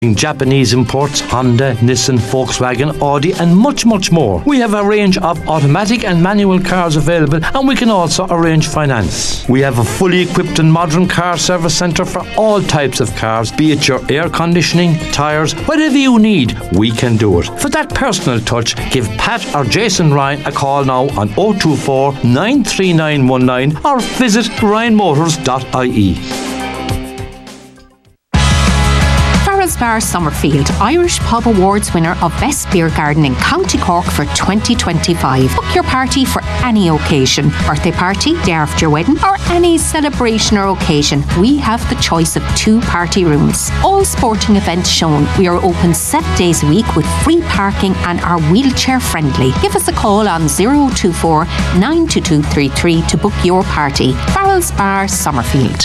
Japanese imports, Honda, Nissan, Volkswagen, Audi and much, much more. We have a range of automatic and manual cars available, and we can also arrange finance. We have a fully equipped and modern car service centre for all types of cars, be it your air conditioning, tyres, whatever you need, we can do it. For that personal touch, give Pat or Jason Ryan a call now on 024 93919 or visit ryanmotors.ie. Farrell's Bar Summerfield, Irish Pub Awards winner of Best Beer Garden in County Cork for 2025. Book your party for any occasion, birthday party, day after your wedding, or any celebration or occasion. We have the choice of 2 party rooms. All sporting events shown. We are open 7 days a week with free parking and are wheelchair friendly. Give us a call on 024 92233 to book your party. Farrell's Bar Summerfield.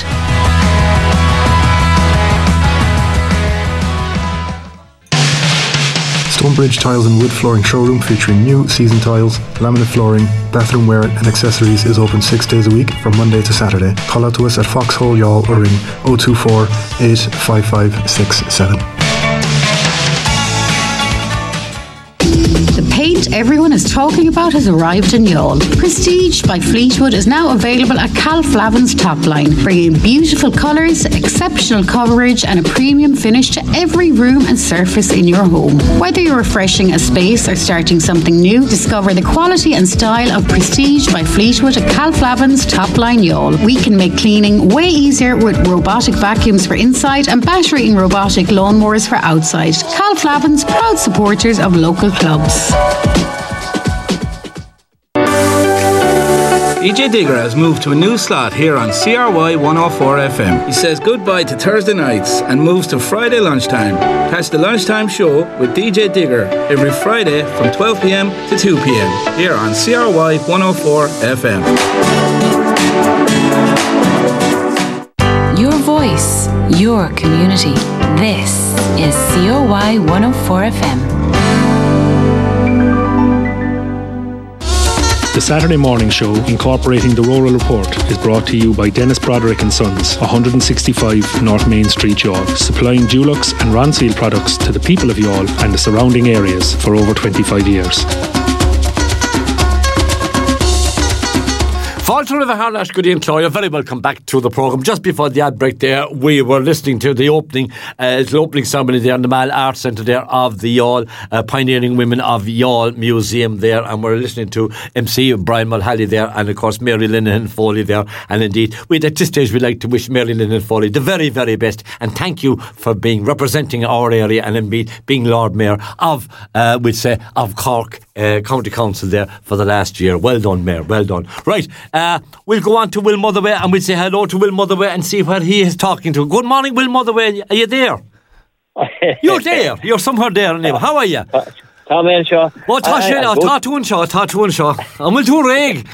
Stonebridge Tiles and Wood Flooring Showroom featuring new season tiles, laminate flooring, bathroom wear and accessories is open 6 days a week from Monday to Saturday. Call out to us at Foxhole Youghal or ring 024 85567. The paint everyone is talking about has arrived in Youghal. Prestige by Fleetwood is now available at Cal Flavin's top line, bringing beautiful colours, exceptional coverage and a premium finish to every room and surface in your home. Whether you're refreshing a space or starting something new, discover the quality and style of Prestige by Fleetwood at Cal Flavin's top line Youghal. We can make cleaning way easier with robotic vacuums for inside and battery and robotic lawnmowers for outside. Cal Flavin's, proud supporters of local clubs. DJ Digger has moved to a new slot here on CRY 104 FM. He says goodbye to Thursday nights and moves to Friday lunchtime. Catch the lunchtime show with DJ Digger every Friday from 12 p.m. to 2 p.m. here on CRY 104 FM. Your voice, your community. This is CRY 104 FM. The Saturday Morning Show, incorporating the Rural Report, is brought to you by Dennis Broderick & Sons, 165 North Main Street, Youghal, supplying Dulux and Ronseal products to the people of Youghal and the surrounding areas for over 25 years. Falter of a Harlash, good evening, Claudia. Very welcome back to the programme. Just before the ad break there, we were listening to the opening ceremony there in the Mall Arts Centre there of the Youghal Pioneering Women of Youghal Museum there, and we're listening to MC Brian Mulhally there, and of course Mary Linehan Foley there. And indeed, at this stage we'd like to wish Mary Linehan Foley the very, very best, and thank you for representing our area and indeed being Lord Mayor of Cork County Council there for the last year. Well done, Mayor, well done. Right, we'll go on to Will Motherway and we'll say hello to Will Motherway and see what he is talking to. Good morning, Will Motherway. Are you there? You're there. You're somewhere there anyway. How are you? Tom and Shaw. Well, Tatu and Shaw. And we'll do Reg.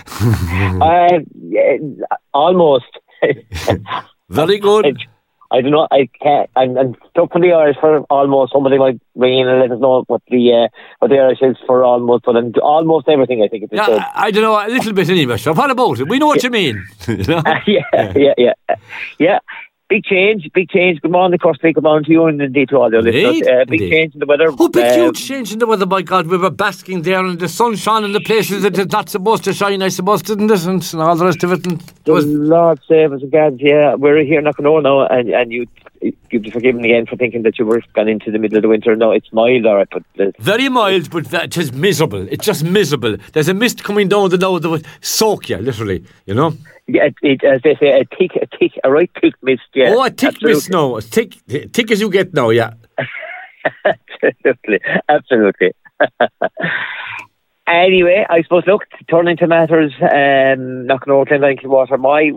Almost. Very good. I don't know. I can't. I'm stuck for the Irish for almost. Somebody might ring in and let us know what the Irish is for almost. But I'm almost everything. I think it's good. I don't know, a little bit anyway. So what about it? We know what you mean. You know? Yeah. Big change. Good morning, Kirsty. Good morning to you and indeed to all the listeners. Big change in the weather. Oh, big huge change in the weather, my God. We were basking there and the sun shone in the places that it's not supposed to shine, I suppose, didn't it? And all the rest of it. Lord save us again. Yeah, we're here knocking on now, and you'd be forgiven again for thinking that you were gone into the middle of the winter. No, it's mild, all right, but very mild, but it is miserable. It's just miserable. There's a mist coming down the now that would soak you, literally, you know. Yeah, as they say, a right thick mist. Yeah. Oh, a thick mist now, as thick as you get now. Yeah. Absolutely. Anyway, I suppose, look, turning to matters, knocking over Glendown Kilwater,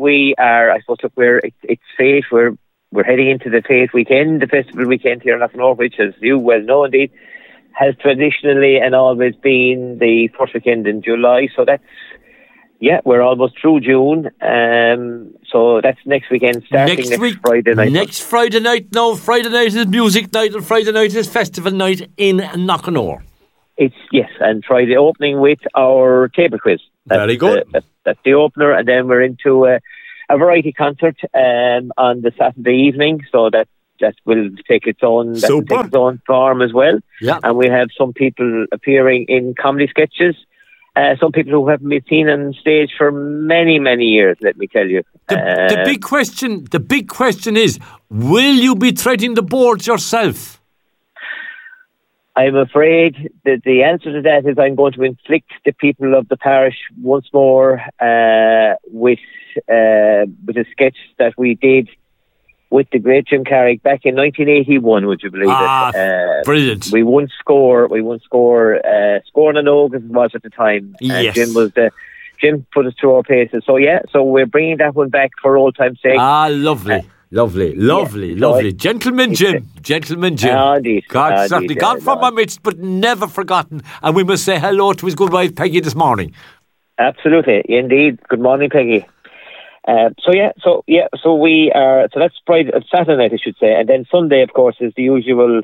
it's fate. We're heading into the fate weekend, the festival weekend here in Knocknaw, which, as you well know, indeed, has traditionally and always been the first weekend in July. So that's, we're almost through June. So that's next weekend, starting next Friday night. Next Friday night, no, Friday night is music night and Friday night is festival night in Knocknaw. And Friday opening with our table quiz. Very good. That's the opener, and then we're into a variety concert on the Saturday evening. So that that will take its own form as well. Yeah. And we have some people appearing in comedy sketches. Some people who haven't been seen on stage for many, many years, let me tell you. The big question is, will you be threading the boards yourself? I'm afraid that the answer to that is I'm going to inflict the people of the parish once more with a sketch that we did with the great Jim Carrick back in 1981, would you believe it? Brilliant. We won score on an oak as it was at the time. Yes. Jim put us through our paces. So we're bringing that one back for old time's sake. Lovely. Gentleman Jim. Indeed. God, certainly gone from our midst, but never forgotten. And we must say hello to his good wife, Peggy, this morning. Absolutely. Indeed. Good morning, Peggy. So that's Saturday night, I should say. And then Sunday, of course, is the usual,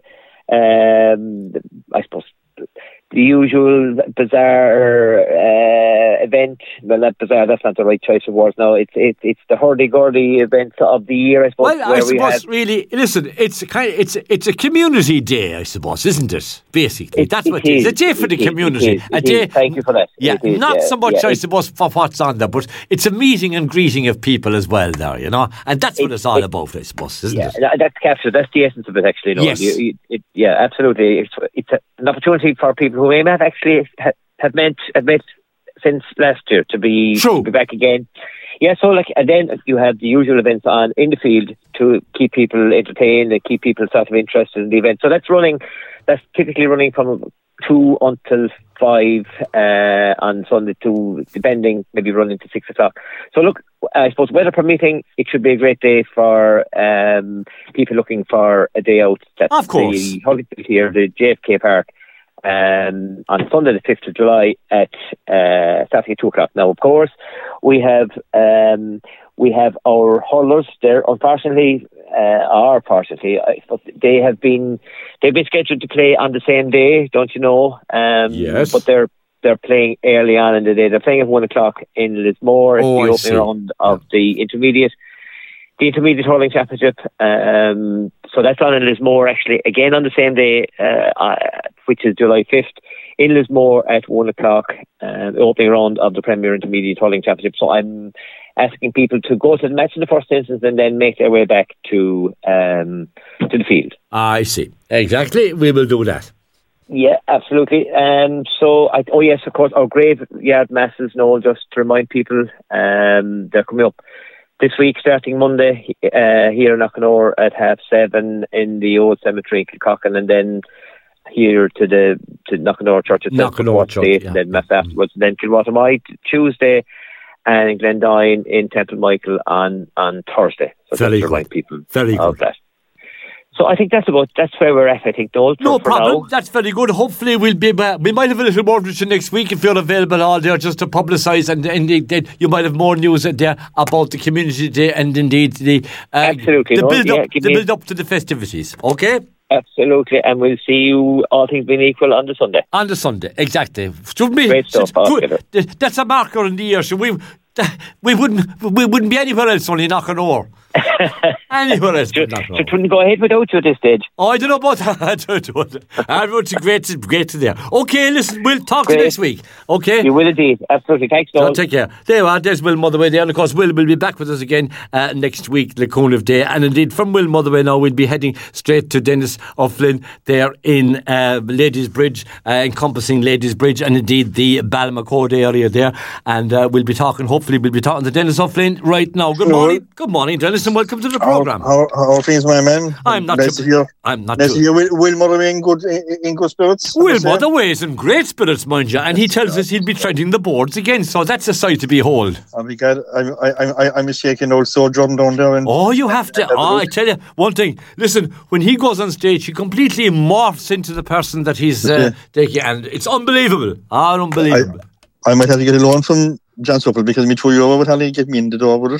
the usual bizarre event. Well, not bizarre, that's not the right choice of words now. It's the hurdy-gurdy event of the year, I suppose. Well, I suppose, really, listen, it's a community day, I suppose, isn't it? Basically, that's what it is. It's a day for the community. Thank you for that. Yeah, not so much, I suppose, for what's on there, but it's a meeting and greeting of people as well there, you know? And that's what it's all about, I suppose, isn't it? Yeah, that's captured. That's the essence of it, actually. No? Yes. Yeah, absolutely. It's an opportunity for people who may not actually have met since last year to be back again. Yeah, so and then you have the usual events on in the field to keep people entertained and keep people sort of interested in the event. So that's typically running from 2 until 5 on Sunday, to depending, maybe running to 6 o'clock. So look, I suppose weather permitting, it should be a great day for people looking for a day out. That's of course. The Hurling Field here, the JFK Park. On Sunday the 5th of July at Saturday 2 o'clock. Now, of course, we have our hurlers there. Unfortunately, they've been scheduled to play on the same day, don't you know? Yes. But they're playing early on in the day. They're playing at 1 o'clock in Lismore. It's the opening round of the intermediate hurling championship. So that's on in Lismore, actually, again on the same day, which is July 5th, in Lismore at 1 o'clock, the opening round of the Premier Intermediate Hurling Championship. So I'm asking people to go to the match in the first instance and then make their way back to the field. I see. Exactly. We will do that. Yeah, absolutely. Yes, of course, our graveyard masses, just to remind people, they're coming up this week, starting Monday, here in Knocknore at 7:30 in the old cemetery in Kilcochan, and then here to Knocknore Church at Knocknore Church, and then mass afterwards, and then Kilwatermite Tuesday, and in Glendyne in Temple Michael on Thursday. So very to good. remind people very of good. that. So I think that's where we're at, I think, Noel. No problem. Now. That's very good. Hopefully we'll be back. We might have a little more with you next week if you're available all there just to publicise, and indeed you might have more news there about the community day and indeed the build up to the festivities. Okay? Absolutely, and we'll see you, all things being equal, on the Sunday. On the Sunday, exactly. Should be, great stuff. That's a marker in the year. So we wouldn't be anywhere else, only Knocknore. Anywhere else. So couldn't go ahead without you at this stage. Oh, I don't know about that. It's great to there. Okay, listen, we'll talk to you next week. Okay? You will indeed. Absolutely. Thanks, Noel. So take care. There you are. There's Will Motherway there. And of course, Will will be back with us again next week, Laconia Day. And indeed, from Will Motherway now, we'll be heading straight to Dennis O'Flynn there in Ladies Bridge, encompassing Ladies Bridge, and indeed the Balmacode area there. And hopefully we'll be talking to Dennis O'Flynn right now. Good morning. Good morning, Dennis, and welcome to the programme. How are things, my man? I'm not nice to hear. Will Motherway in good spirits? Will Motherway is in great spirits, mind you, and he tells us he'll be treading the boards again, so that's a sight to behold. I'll be glad. I'm shaking old sojourn down there. You have to. I tell you one thing. Listen, when he goes on stage, he completely morphs into the person that he's taking, and it's unbelievable. Unbelievable. I might have to get a loan from John Supple because me 2 euro would hardly get me in the door with it.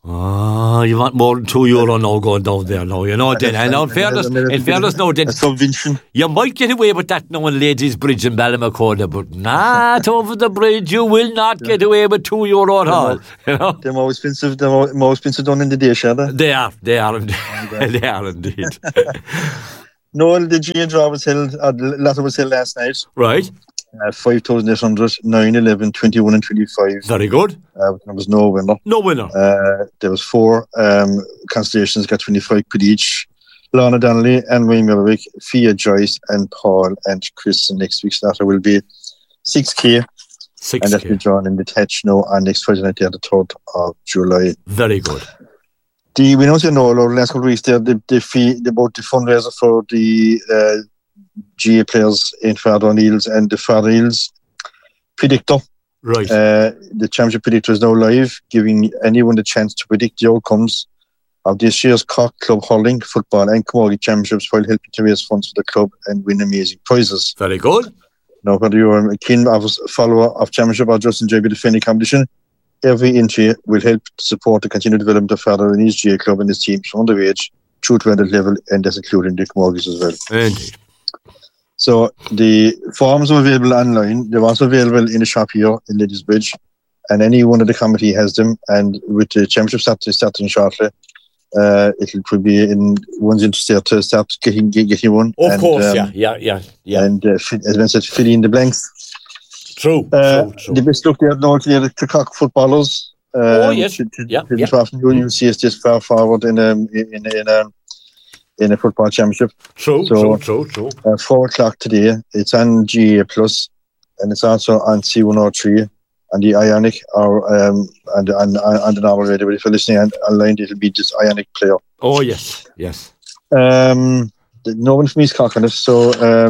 Oh, you want more than €2 now going down there now, you know, then. And in fairness now, then, you might get away with that now on Ladies Bridge in Ballymacorda, but not over the bridge. You will not get away with €2 at all. You know? They're more expensive. Done in the day, Shada. They are indeed. Noel, the GA draw was held. The latter was held last night. Right. 5,800, 9, 11, 21 and 25. Very good. There was no winner. No winner. There was 4 constellations, got 25 quid each. Lana Donnelly, Anne-Marie Milwick, Fia Joyce and Paul and Chris. And next week's starter will be 6K. And that'll be drawn in the Tetch now on next Friday night, the 3rd of July. Very good. We know over the last couple of weeks there, the fundraiser for the GA players in Father O'Neill's and the Father O'Neill's predictor. Right. The championship predictor is now live, giving anyone the chance to predict the outcomes of this year's Cork Club Hurling, Football and Camogie Championships while helping to raise funds for the club and win amazing prizes. Very good. Now, whether you're a keen follower of Championship or just enjoy the defending competition, every entry will help to support the continued development of Father O'Neill's GA Club and his teams from underage through to adult level, and that's including the Camogies as well. Indeed. So the forms are available online. They're also available in the shop here in Ladies Bridge, and any one of the committee has them. And with the championship starting shortly, it'll probably be in one's interested to start getting one. Of course, yeah. And as I said, fill in the blanks. True. The best look there now to the Cork footballers. Yes. You'll see us this far forward in a football championship. True. 4 o'clock today. It's on GA Plus, and it's also on C103 and the Ionic or and the normal radio. But if you're listening online, it'll be just Ionic Player. Oh yes. No one from East Cork on it, so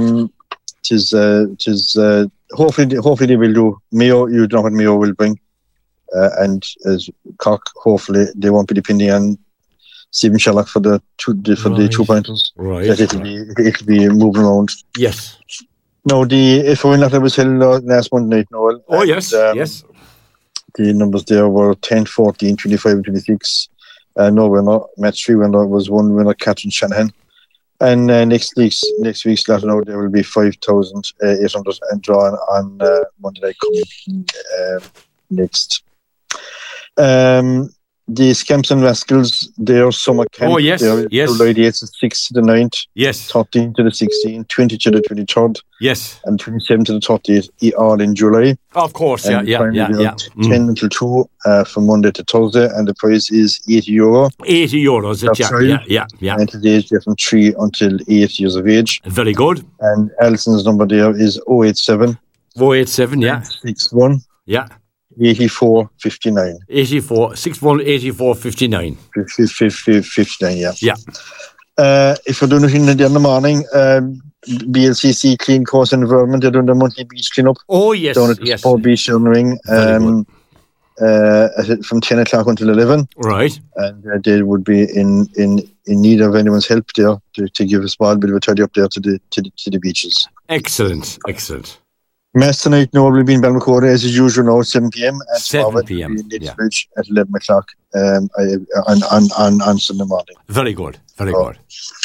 hopefully they will do. Mayo, you know what Mayo will bring, and as Cork, hopefully they won't be depending on Stephen Sherlock for the 2 pointers. Right. It'll be moving around. Yes. No, the FON letter was held last Monday night, Noel. Oh, yes. The numbers there were 10, 14, 25 and 26. No winner. Match 3 winner was 1 winner, Catherine Shanahan. And next week's letter now, there will be 5,800 and drawn on Monday night coming next. The Scamps and Rascals, their summer camp. Oh, yes. July the 8th, 6th to the 9th. Yes. 13 to the 16th, 20 to the 23rd. Yes. And 27 to the 30th, all in July. Of course, and yeah. 10 until 2 from Monday to Thursday, and the price is €80. €80, yeah. And today is from 3 until 8 years of age. Very good. And Alison's number there is 087. 087, yeah. 61. Yeah. 8459. 61 8459. 59, yeah. Yeah. If you're doing anything in the morning, BLCC Clean Coast Environment, they're doing the monthly beach cleanup. Oh, yes. Down at the Sport Beach on the Ring. From 10 o'clock until 11. Right. And they would be in need of anyone's help there to give a small bit of a tidy up there to the beaches. Excellent. Mass tonight, Noel will be in Ballymacorda as usual now at 7 p.m. And 7 p.m. in Ladies Bridge at 11 o'clock on Sunday morning. Very good. Noel.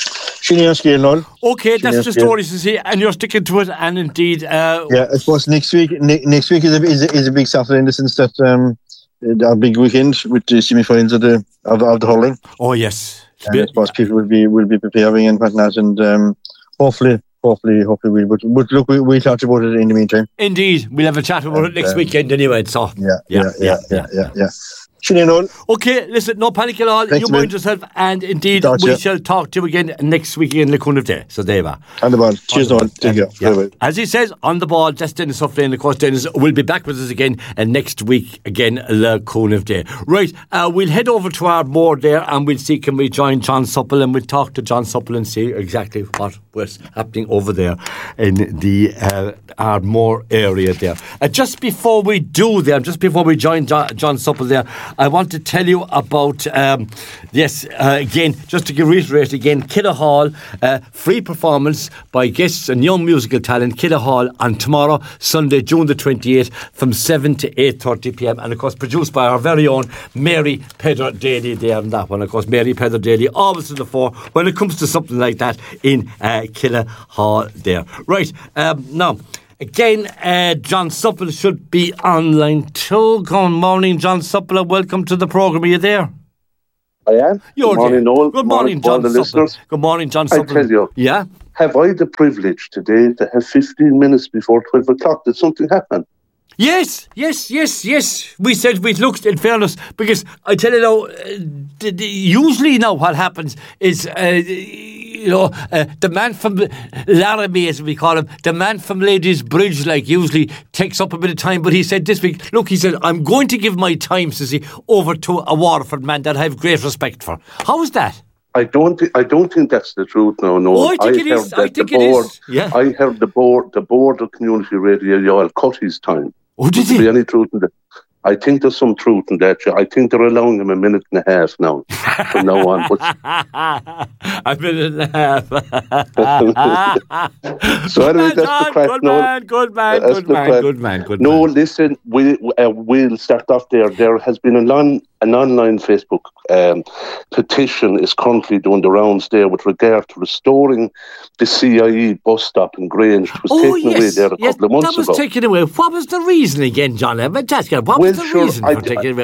Okay, that's the story to see, and you're sticking to it, and indeed... I suppose next week is a big Saturday in the sense that our big weekend with the semi-finals of the hurling. Oh, yes. And I suppose people will be preparing and whatnot, and hopefully we will. But look, we'll talk about it in the meantime. Indeed, we'll have a chat about it next weekend anyway. So yeah. Okay, listen, no panic at all. Thanks, you mind yourself, and indeed we shall talk to you again next week in Lacoon of Day. So there we are. On the ball. Cheers, Noel. Take care. As he says, on the ball, that's Dennis Huffley, and of course Dennis will be back with us again next week again, Lacoon of Day. Right, we'll head over to Ardmore there, and we'll see can we join John Supple, and we'll talk to John Supple and see exactly what was happening over there in the Ardmore area there. Just before we join John Supple there, I want to tell you about, again, just to reiterate again, Kidda Hall, free performance by guests and young musical talent, Kidda Hall, on tomorrow, Sunday, June the 28th, from 7 to 8:30 p.m. And, of course, produced by our very own Mary Pedder Daly there on that one. Of course, Mary Pedder Daly, always to the fore when it comes to something like that in Kidda Hall there. Right, now... Again, John Supple should be online too. Good morning, John Supple. Welcome to the programme. Are you there? I am. Good morning, Noel. Good morning, John Supple. Listeners. Good morning, John Supple. I tell you, have I the privilege today to have 15 minutes before 12 o'clock? Did something happen? Yes. We said we'd looked, in fairness, because I tell you now, usually now what happens is... the man from Laramie, as we call him, the man from Ladies Bridge, usually takes up a bit of time. But he said this week, he said, I'm going to give my time, says he, over to a Waterford man that I have great respect for. How is that? I don't think that's the truth. No. I think it is. Yeah. I heard the board of Community Radio, y'all cut his time. Oh, did he? Be any truth in that? I think there's some truth in that. I think they're allowing him a minute and a half now, from now on. But a minute and a half. So anyway, that's the crack. Good man. No, listen, we'll start off there. There has been an online Facebook petition is currently doing the rounds there with regard to restoring the CIE bus stop in Grange. It was taken away there a couple of months ago. That was taken away. What was the reason again, John? What was the reason for taking it away?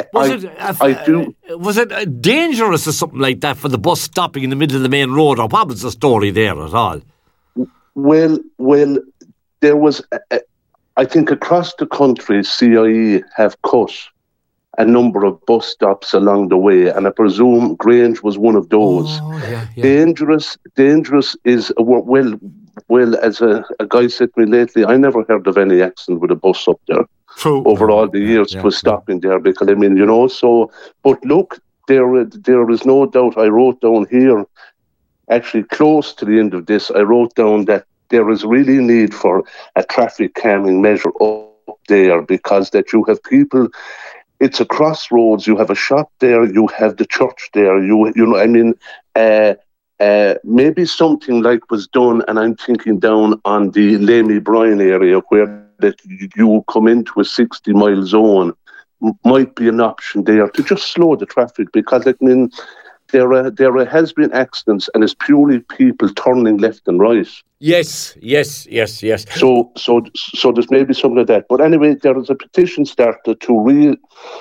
Was it dangerous or something like that for the bus stopping in the middle of the main road, or what was the story there at all? Well, there was, I think across the country, CIE have cut a number of bus stops along the way, and I presume Grange was one of those. Dangerous is, well, as a guy said to me lately, I never heard of any accident with a bus up there. True. Over all the years it was stopping there, because but look, there is no doubt. I wrote down here, actually close to the end of this, I wrote down that there is really need for a traffic calming measure up there, because that you have people, it's a crossroads, you have a shop there, you have the church there, maybe something like was done, and I'm thinking down on the Lamey Bryan area where that you come into a 60-mile zone, might be an option there to just slow the traffic, because there has been accidents, and it's purely people turning left and right. Yes. So there's maybe something like that. But anyway, there is a petition started to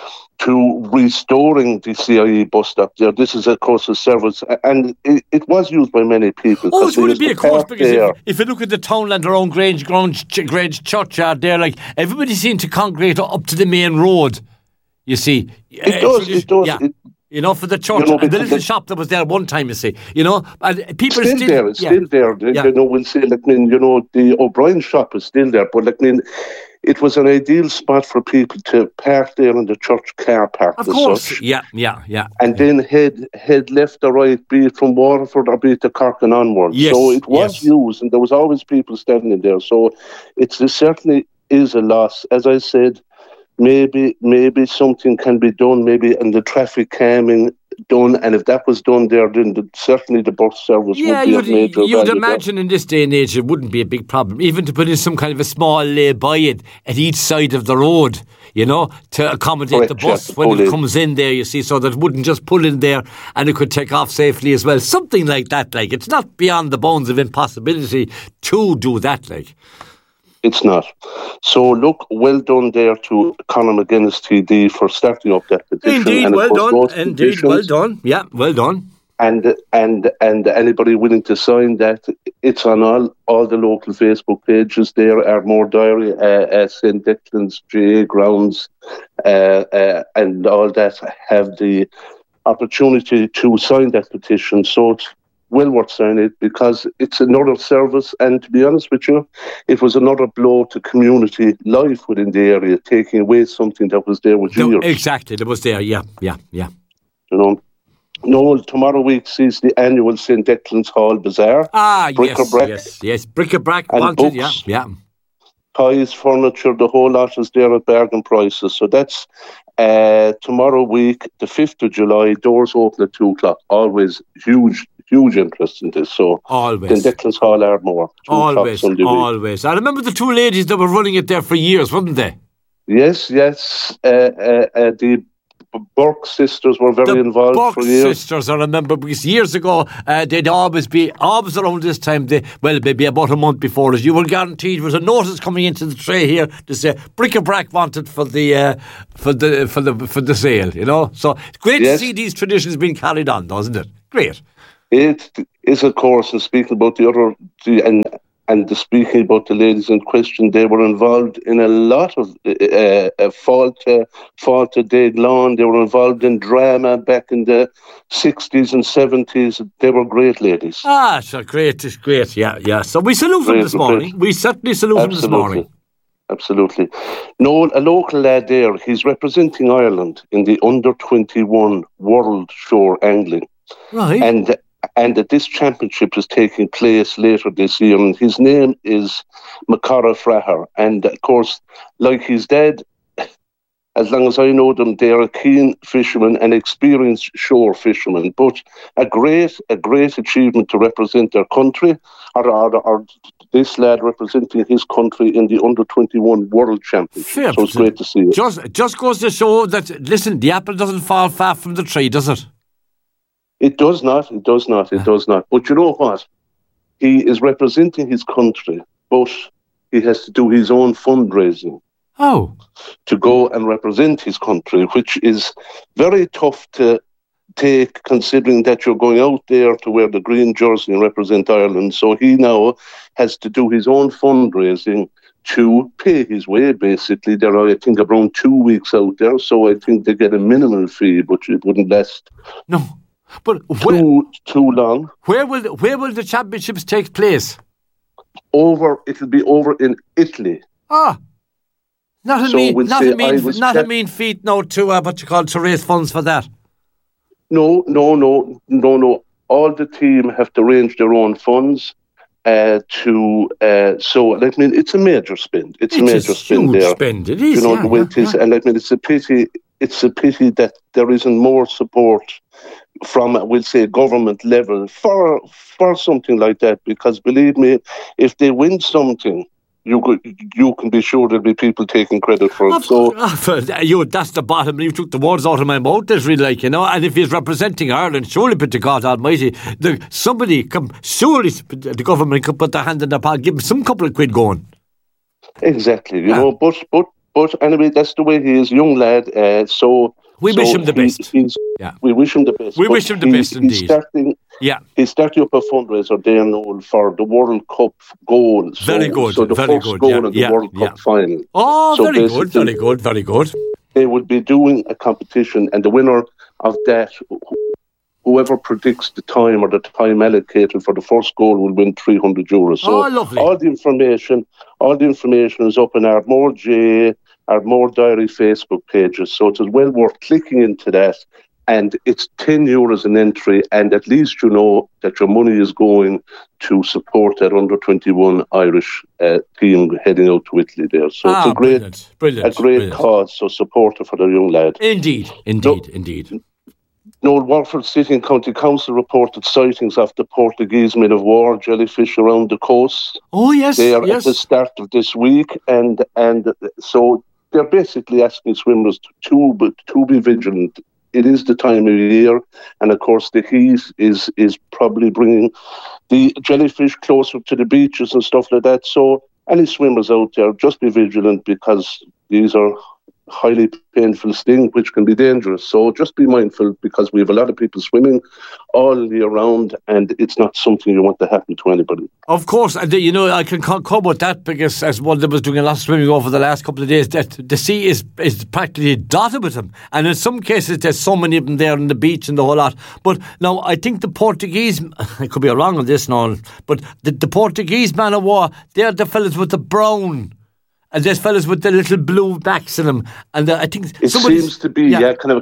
restoring the CIE bus stop there. This is, of course, a service, and it was used by many people. Oh, it's going to be, of course, because if you look at the townland around Grange churchyard there, everybody seemed to congregate up to the main road. You see, it does. For the church and the little shop that was there one time, you see, and people still there. It's still there. We'll say, the O'Brien shop is still there, but it was an ideal spot for people to park there in the church car park. Of course, such. Yeah. And then head left or right, be it from Waterford or be it to Cork and onwards. Yes, so it was used, and there was always people standing there. So it certainly is a loss. As I said, maybe something can be done, maybe, and the traffic calming done, and if that was done there, then certainly the bus service would be of major value. You'd imagine in this day and age it wouldn't be a big problem, even to put in some kind of a small lay-by at each side of the road, to accommodate the bus when it comes in there, you see, so that it wouldn't just pull in there and it could take off safely as well. Something like that, it's not beyond the bounds of impossibility to do that, It's not. So, look, well done there to Conor McGuinness TD for starting up that petition. Indeed, well done. Yeah, well done. And anybody willing to sign that, it's on all the local Facebook pages. There are more diary, St. Declan's, GA Grounds, and all that have the opportunity to sign that petition. So it's well worth signing it, because it's another service, and to be honest with you, it was another blow to community life within the area, taking away something that was there with years. Exactly, that was there, yeah. Tomorrow week sees the annual St. Declan's Hall Bazaar. Yes, bric-a-brac wanted, yeah. Pies, furniture, the whole lot is there at bargain prices. So that's tomorrow week, the 5th of July, doors open at 2:00. Always huge interest in this. So always. Then Declan's Hall Ardmore. Always. I remember the two ladies that were running it there for years, weren't they? Yes. The Burke sisters were very involved for years. The sisters, I remember, because years ago they'd always around this time. Maybe about a month before us. You were guaranteed there was a notice coming into the tray here to say bric-a-brac wanted for the sale. You know, so it's great to see these traditions being carried on, doesn't it? Great. It is, of course, and speaking about speaking about the ladies in question, they were involved in a lot of fall to Dead Lawn. They were involved in drama back in the 60s and 70s. They were great ladies. So great. Yeah. So we salute them this morning. We certainly salute them this morning. Absolutely. Noel, a local lad there, he's representing Ireland in the under-21 World Shore Angling. Right. And that this championship is taking place later this year, and his name is Macara Fraher. And of course, like his dad, as long as I know them, they are a keen fisherman and experienced shore fisherman. But a great achievement to represent their country, or this lad representing his country in the under-21 World Championship. So it's great to see it. Just goes to show that, listen, the apple doesn't fall far from the tree, does it? It does not. But you know what? He is representing his country, but he has to do his own fundraising. Oh. To go and represent his country, which is very tough to take, considering that you're going out there to wear the green jersey and represent Ireland. So he now has to do his own fundraising to pay his way, basically. There are, I think, around 2 weeks out there, so I think they get a minimal fee, but it wouldn't last. No. But too long. Where will the championships take place? It'll be over in Italy. Not a mean feat now to raise funds for that. No. All the team have to arrange their own funds. It's a major spend. It's a major spend there. Spend. It is. The way it is, and it's a pity. It's a pity that there isn't more support from, we'll say, government level for something like that. Because believe me, if they win something, you can be sure there'll be people taking credit for it. That's the bottom. You took the words out of my mouth. That's really And if he's representing Ireland, surely, but to God Almighty, surely the government could put their hand in their pocket, give him some couple of quid going. Exactly. But anyway, that's the way he is, young lad. We wish him the best. We wish him the best. We wish him the best indeed. He's starting up a fundraiser there, Noel, for the World Cup goal. Very good. So the first goal in the World Cup final. Oh, so very good. They would be doing a competition, and the winner of that, whoever predicts the time or the time allocated for the first goal, will win €300. So lovely. all the information is up in Ardmore Diary Facebook pages, so it is well worth clicking into that. And it's €10 an entry, and at least you know that your money is going to support that under-21 Irish team heading out to Italy there. So it's a great cause. So support for the young lad. Indeed. Noel, Waterford City and County Council reported sightings of the Portuguese men of war jellyfish around the coast. Oh yes, they are at the start of this week, and so they're basically asking swimmers to be vigilant. It is the time of year, and of course the heat is probably bringing the jellyfish closer to the beaches and stuff like that. So any swimmers out there, just be vigilant, because these are highly painful sting, which can be dangerous. So just be mindful, because we have a lot of people swimming all year round, and it's not something you want to happen to anybody. Of course, and I can concur with that, because as one that was doing a lot of swimming over the last couple of days, that the sea is practically dotted with them, and in some cases there's so many of them there on the beach and the whole lot. But now I think the Portuguese, I could be wrong on this now, but the Portuguese man of war, they're the fellas with the brown. And there's fellas with the little blue backs in them, and I think it seems to be kind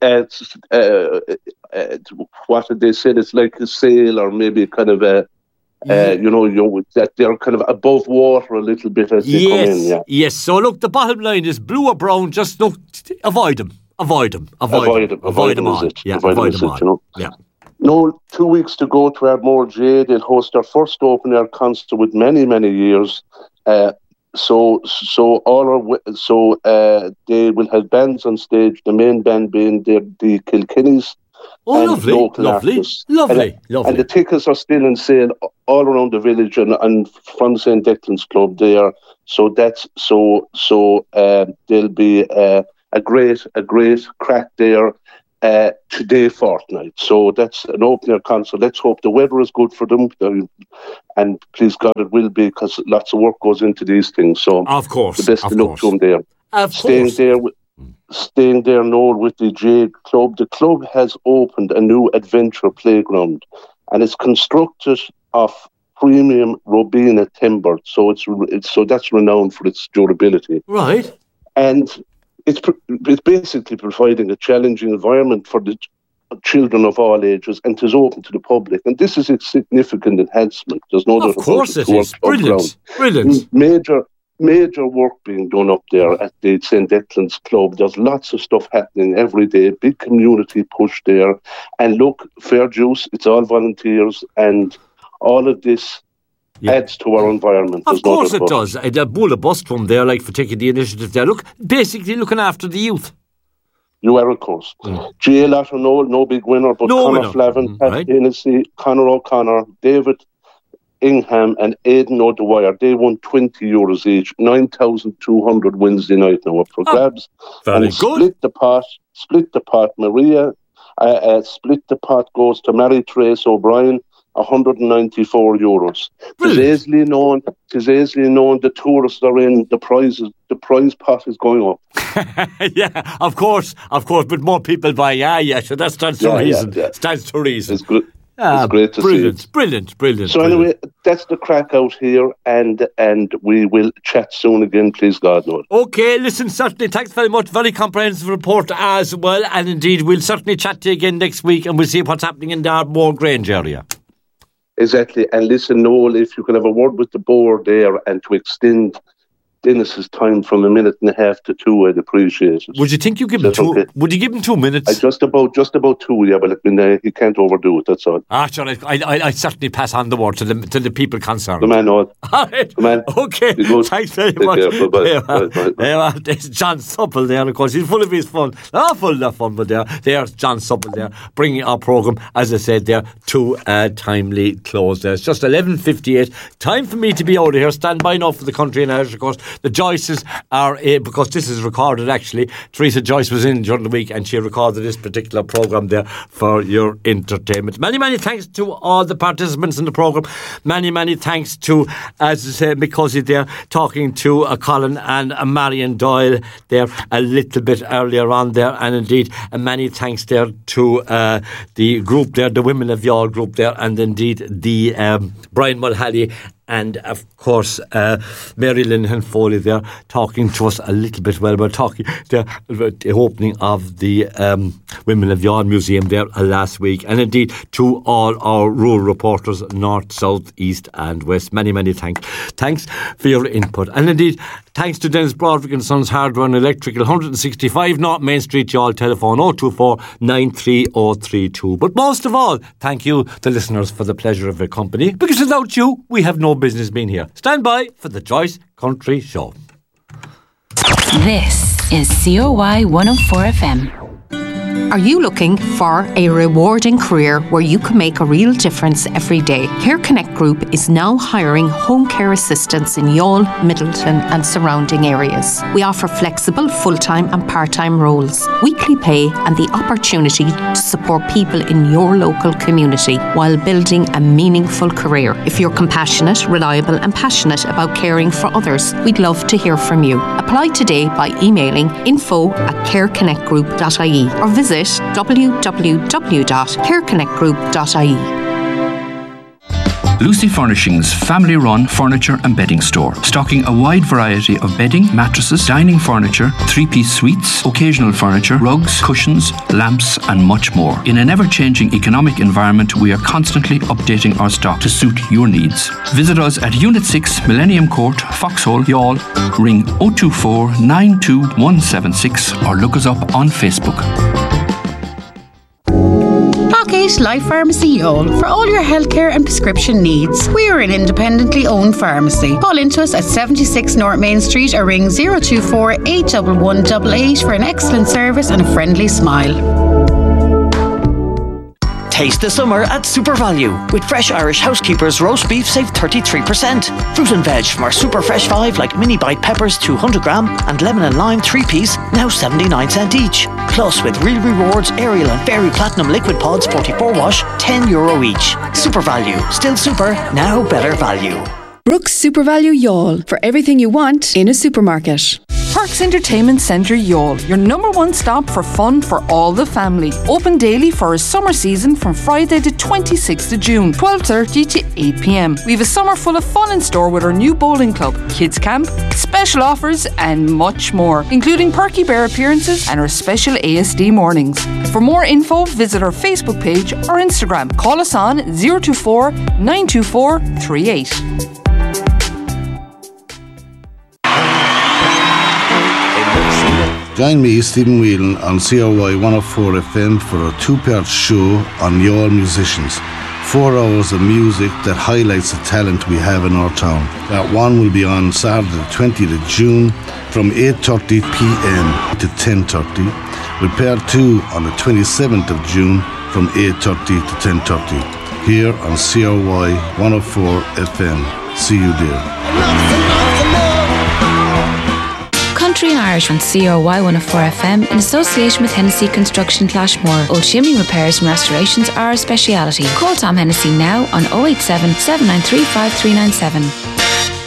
of what did they say? It's like a sail, or maybe kind of a that they're kind of above water a little bit as they come in. Yeah. Yes. So look, the bottom line is blue or brown. Just look, avoid them. Avoid them all. Yeah, avoid them all. Yeah. No, 2 weeks to go to Ardmore J. They'll host their first open air concert with many, many years. So they will have bands on stage. The main band being the Kilkennys. Oh, lovely. And the tickets are still on sale all around the village and from St. Declan's Club there. So there'll be a great crack there today fortnight. So that's an open air concert. Let's hope the weather is good for them, and please God it will be, because lots of work goes into these things. So of course, the best of luck to them there. Staying there, Noel, with the J Club. The club has opened a new adventure playground, and it's constructed of premium Robina timber. So so that's renowned for its durability. Right. And it's basically providing a challenging environment for the children of all ages, and it is open to the public. And this is a significant enhancement. There's no doubt. Of course it is. Brilliant. Major work being done up there at the St. Declan's Club. There's lots of stuff happening every day. Big community push there. And look, fair dues, it's all volunteers, and all of this adds to our environment. Of course it does. The Bulla Bustrum there, like, for taking the initiative there. Look, basically looking after the youth. You are, of course. J. Latter, no big winner, but Conor Flavin, Pat Hennessy, Conor O'Connor, David Ingham and Aidan O'Dwyer, they won €20 each. 9,200 Wednesday night now up for grabs. Very and good. Split the pot. Maria, split the pot goes to Mary Trace O'Brien, €194. Tis easily known the tourists are in, the prize pot is going up. Yeah, of course, but more people buy. So that stands to reason. Stands to reason. It's good. It's great to see. Brilliant. So anyway, that's the crack out here, and we will chat soon again, please God, Lord. Okay, listen, certainly, thanks very much. Very comprehensive report as well, and indeed, we'll certainly chat to you again next week, and we'll see what's happening in the Ardmore Grange area. Exactly, and listen, Noel, if you can have a word with the board there and to extend Dennis's time from 1.5 minutes to 2, I'd appreciate it. Would you think you give him 2? Okay? Would you give him 2 minutes? Just about 2, yeah, but he can't overdo it, that's all. Sure, I certainly pass on the word to the people concerned. The man knows. All right. The man. Okay, thanks very much. Bye. There's John Supple there, of course. He's full of his fun. Full of fun, but there's John Supple there, bringing our programme, as I said there, to a timely close there. It's just 11:58. Time for me to be out of here. Stand by now for the country and Irish, of course. The Joyces are, because this is recorded actually, Teresa Joyce was in during the week and she recorded this particular programme there for your entertainment. Many thanks to all the participants in the programme. Many thanks to, as I say, because they're talking to Colin and Marion Doyle there a little bit earlier on there, and indeed many thanks there to the group there, the Women of Youghal group there, and indeed the Brian Mulhally. And, of course, Mary Lynn Foley there talking to us a little bit. Well, we're talking about the opening of the Women of Youghal Museum there last week. And, indeed, to all our rural reporters, north, south, east and west. Many thanks. Thanks for your input. And, indeed, thanks to Dennis Broderick and Sons Hardware and Electrical, 165 North Main Street, Youghal, telephone 024 93032. But most of all, thank you, the listeners, for the pleasure of your company. Because without you, we have no business being here. Stand by for the Joyce Country Show. This is COY 104 FM. Are you looking for a rewarding career where you can make a real difference every day? Care Connect Group is now hiring home care assistants in Youghal, Middleton and surrounding areas. We offer flexible full-time and part-time roles, weekly pay and the opportunity to support people in your local community while building a meaningful career. If you're compassionate, reliable and passionate about caring for others, we'd love to hear from you. Apply today by emailing info@careconnectgroup.ie or visit www.careconnectgroup.ie. Lucy Furnishings, family-run furniture and bedding store, stocking a wide variety of bedding, mattresses, dining furniture, three-piece suites, occasional furniture, rugs, cushions, lamps and much more. In an ever-changing economic environment, we are constantly updating our stock to suit your needs. Visit us at Unit 6, Millennium Court, Foxhole, Youghal. Ring 024 92176 or look us up on Facebook. Locate Life Pharmacy Youghal for all your healthcare and prescription needs. We are an independently owned pharmacy. Call into us at 76 North Main Street or ring 024 811 88 for an excellent service and a friendly smile. Taste the summer at Super Value. With fresh Irish Housekeepers roast beef, save 33%. Fruit and veg from our Super Fresh 5 like mini bite peppers 200 gram and lemon and lime 3-piece, now 79 cents each. Plus with Real Rewards, Ariel and Fairy Platinum Liquid Pods 44 wash, €10 each. Super Value. Still super, now better value. Brooks Super Value Youghal. For everything you want in a supermarket. Parks Entertainment Centre Youghal, your number one stop for fun for all the family. Open daily for a summer season from Friday the 26th of June, 12:30 to 8 p.m. We have a summer full of fun in store with our new bowling club, kids camp, special offers and much more, including Perky Bear appearances and our special ASD mornings. For more info, visit our Facebook page or Instagram. Call us on 024 924 38. Join me, Stephen Whelan, on CRY 104 FM for a two-part show on Youghal musicians. 4 hours of music that highlights the talent we have in our town. Part 1 will be on Saturday the 20th of June from 8:30 p.m. to 10:30, with Part 2 on the 27th of June from 8:30 to 10:30, here on CRY 104 FM. See you there. Country and Irish on CRY 104 FM in association with Hennessy Construction Clashmore. Old chimney repairs and restorations are our speciality. Call Tom Hennessy now on 087 793 5397.